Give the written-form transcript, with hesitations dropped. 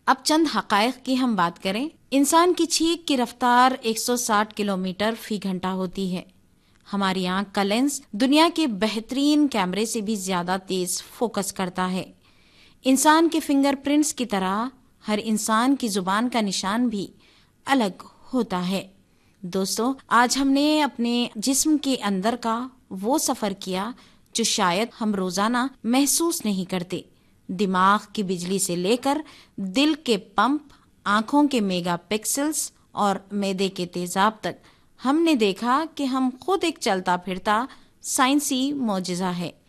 अब चंद हकायक की हम बात करें। इंसान की छींक की रफ्तार 160 किलोमीटर फी घंटा होती है। हमारी आंख का लेंस दुनिया के बेहतरीन कैमरे से भी ज्यादा तेज फोकस करता है। इंसान के फिंगरप्रिंट्स की तरह हर इंसान की जुबान का निशान भी अलग होता है। दोस्तों, आज हमने अपने जिस्म के अंदर का वो सफर किया जो शायद हम रोजाना महसूस नहीं करते। दिमाग की बिजली से लेकर दिल के पंप, आंखों के मेगापिक्सेल्स और मैदे के तेजाब तक हमने देखा कि हम खुद एक चलता फिरता साइंसी मौजज़ा है।